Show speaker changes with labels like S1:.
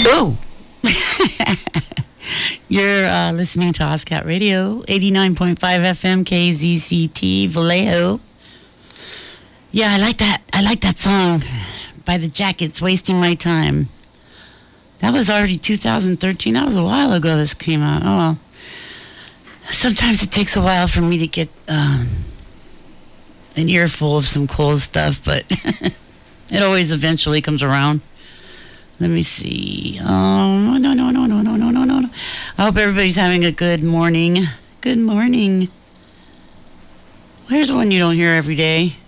S1: Oh. You're listening to Oscat Radio, 89.5 FM, KZCT, Vallejo. Yeah, I like that. I like that song by the Jackets, Wasting My Time. That was already 2013. That was a while ago this came out. Oh, well. Sometimes it takes a while for me to get an earful of some cool stuff, but it always eventually comes around. Let me see. Oh, no. I hope everybody's having a good morning. Good morning. Where's one you don't hear every day?